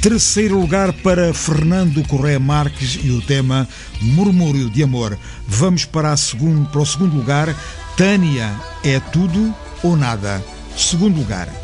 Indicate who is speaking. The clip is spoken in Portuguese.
Speaker 1: Terceiro lugar para Fernando Correia Marques e o tema Murmúrio de Amor. Vamos para o segundo lugar. Tânia, É Tudo ou Nada. Segundo lugar.